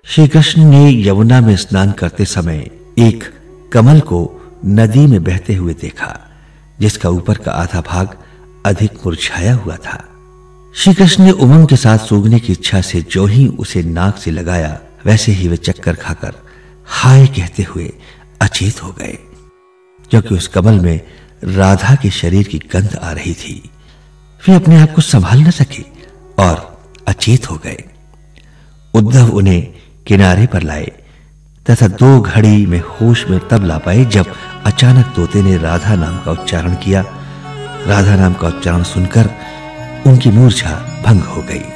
श्री कृष्ण ने यमुना में स्नान करते समय एक कमल को नदी में बहते हुए देखा, जिसका ऊपर का आधा भाग अधिक मुरझाया हुआ था। श्री कृष्ण ने उमंग के साथ सूंघने की इच्छा से जो ही उसे नाक से लगाया, वैसे ही वे चक्कर खाकर हाय कहते हुए अचेत हो गए, क्योंकि उस कमल में राधा के शरीर की गंध आ रही थी। वे अपने आप को संभाल न सके और अचेत हो गए। उद्धव उन्हें किनारे पर लाए तथा 2 घड़ी में होश में तब ला पाए जब अचानक तोते ने राधा नाम का उच्चारण किया। राधा नाम का उच्चारण सुनकर उनकी मूर्छा भंग हो गई।